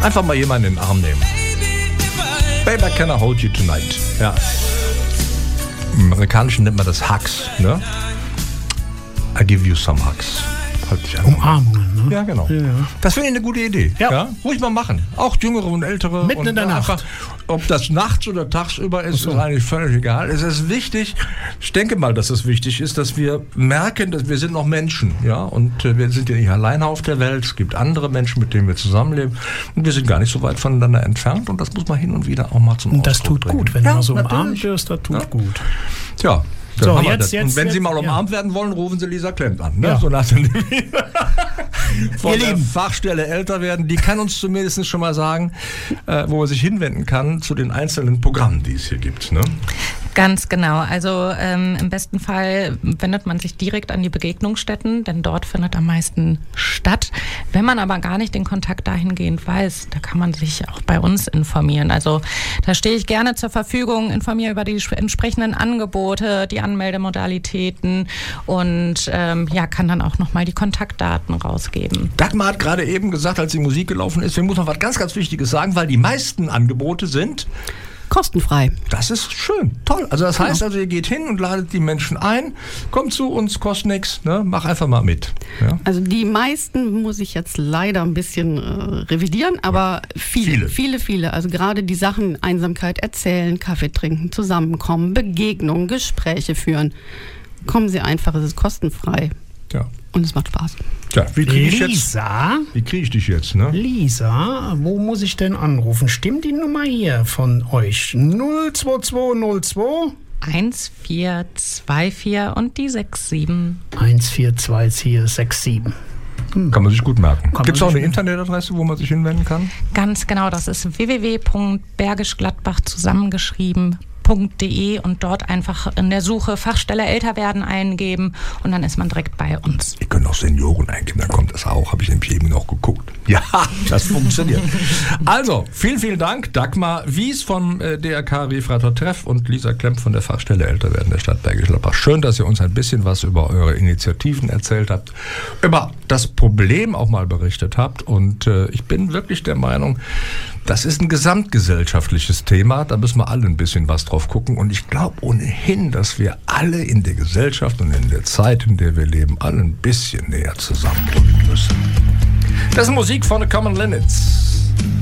Einfach mal jemanden in den Arm nehmen. Baby, can I hold you tonight? Ja. Im Amerikanischen nennt man das Hugs, ne? I give you some hugs. Halt dich einfach. Umarmungen, ne? Ja, genau. Ja. Das finde ich eine gute Idee. Ja. Ruhig mal machen. Auch Jüngere und Ältere. Mitten und in der Nacht. Einfach, ob das nachts oder tagsüber ist, ist eigentlich völlig egal. Es ist wichtig, ich denke mal, dass es wichtig ist, dass wir merken, dass wir sind noch Menschen. Ja? Und wir sind ja nicht alleine auf der Welt. Es gibt andere Menschen, mit denen wir zusammenleben. Und wir sind gar nicht so weit voneinander entfernt. Und das muss man hin und wieder auch mal zum Ausdruck bringen. Und das tut gut, wenn du mal so umarmt wirst, das tut gut. Tja. So, jetzt, und wenn Sie mal umarmt werden wollen, rufen Sie Lisa Klemmt an. Ne? Ja. So nach dem von der Fachstelle älter werden. Die kann uns zumindest schon mal sagen, wo man sich hinwenden kann zu den einzelnen Programmen, die es hier gibt. Ne? Ganz genau. Also im besten Fall wendet man sich direkt an die Begegnungsstätten, denn dort findet am meisten statt. Wenn man aber gar nicht den Kontakt dahingehend weiß, da kann man sich auch bei uns informieren. Also da stehe ich gerne zur Verfügung, informiere über die entsprechenden Angebote, die Anmeldemodalitäten und kann dann auch nochmal die Kontaktdaten rausgeben. Dagmar hat gerade eben gesagt, als die Musik gelaufen ist, wir müssen noch was ganz, ganz Wichtiges sagen, weil die meisten Angebote sind kostenfrei. Das ist schön, toll. Also das heißt, ihr geht hin und ladet die Menschen ein, kommt zu uns, kostet nichts, ne? Mach einfach mal mit. Ja? Also die meisten muss ich jetzt leider ein bisschen revidieren, aber viele. Also gerade die Sachen Einsamkeit erzählen, Kaffee trinken, zusammenkommen, Begegnungen, Gespräche führen. Kommen Sie einfach, es ist kostenfrei. Ja. Und es macht Spaß. Ja, wie kriege ich dich jetzt? Ne? Lisa, wo muss ich denn anrufen? Stimmt die Nummer hier von euch? 02202 1424 und die 67. 142467. Kann man sich gut merken. Gibt es auch eine Internetadresse, wo man sich hinwenden kann? Ganz genau, das ist www.bergischgladbach zusammengeschrieben.de und dort einfach in der Suche Fachstelle älter werden eingeben und dann ist man direkt bei uns. Ihr könnt auch Senioren eingeben, dann kommt das auch, habe ich nämlich eben noch geguckt. Ja, das funktioniert. Also, vielen Dank, Dagmar Wies vom DRK Refrater Treff und Lisa Klemmt von der Fachstelle älter werden der Stadt Bergisch Gladbach. Schön, dass ihr uns ein bisschen was über eure Initiativen erzählt habt, über das Problem auch mal berichtet habt und ich bin wirklich der Meinung, das ist ein gesamtgesellschaftliches Thema, da müssen wir alle ein bisschen was drauf gucken und ich glaube ohnehin, dass wir alle in der Gesellschaft und in der Zeit, in der wir leben, alle ein bisschen näher zusammenrücken müssen. Das ist Musik von The Common Linnets.